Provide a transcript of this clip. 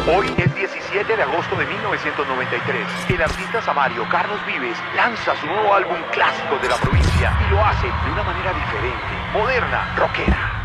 Hoy es 17 de agosto de 1993. El artista Samario Carlos Vives lanza su nuevo álbum clásico de la provincia y lo hace de una manera diferente, moderna, rockera.